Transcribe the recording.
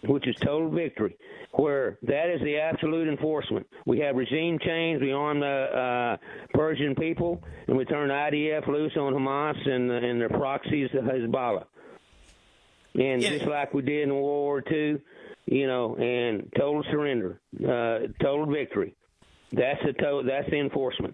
which is total victory, where that is the absolute enforcement. We have regime change. We arm the Persian people, and we turn IDF loose on Hamas and their proxies, Hezbollah. And just like we did in World War II, and total surrender, total victory. That's the enforcement.